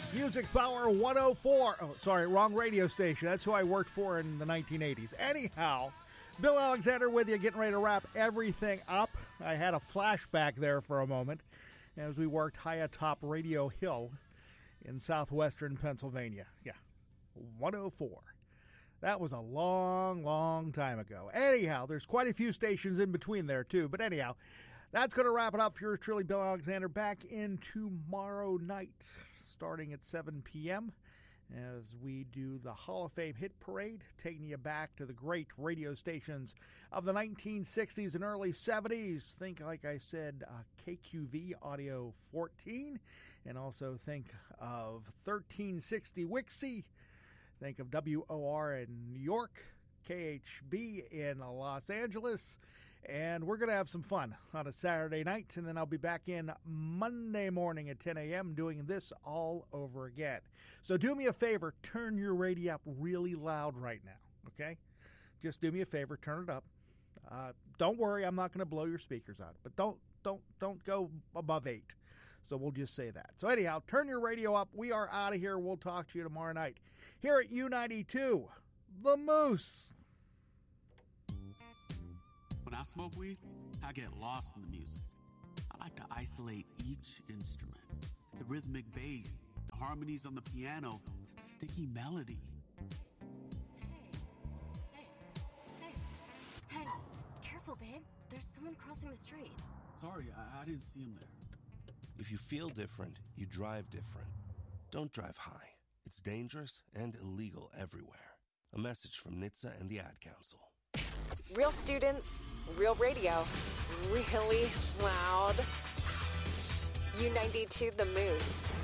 Music Power 104. Oh, sorry, wrong radio station. That's who I worked for in the 1980s. Anyhow, Bill Alexander with you, getting ready to wrap everything up. I had a flashback there for a moment as we worked high atop Radio Hill in southwestern Pennsylvania. Yeah, 104. That was a long, long time ago. Anyhow, there's quite a few stations in between there, too. But anyhow, that's going to wrap it up for yours truly, Bill Alexander, back in tomorrow night, starting at 7 p.m., as we do the Hall of Fame Hit Parade, taking you back to the great radio stations of the 1960s and early 70s. Think, like I said, KQV Audio 14, and also think of 1360 Wixie. Think of WOR in New York, KHB in Los Angeles, and we're going to have some fun on a Saturday night, and then I'll be back in Monday morning at 10 a.m. doing this all over again. So do me a favor, turn your radio up really loud right now, okay? Just do me a favor, turn it up. Don't worry, I'm not going to blow your speakers out, but don't go above 8. So we'll just say that. So anyhow, turn your radio up. We are out of here. We'll talk to you tomorrow night here at U92, The Moose. When I smoke weed, I get lost in the music. I like to isolate each instrument. The rhythmic bass, the harmonies on the piano, the sticky melody. Hey, careful, babe. There's someone crossing the street. Sorry, I didn't see him there. If you feel different, you drive different. Don't drive high. It's dangerous and illegal everywhere. A message from NHTSA and the Ad Council. Real students, real radio, really loud. U92 The Moose.